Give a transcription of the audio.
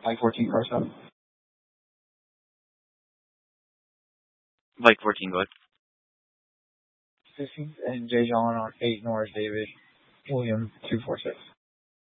Mike 14, car 7. Mike 14, go ahead. 15th and J. John on 8 Norris David, William 246.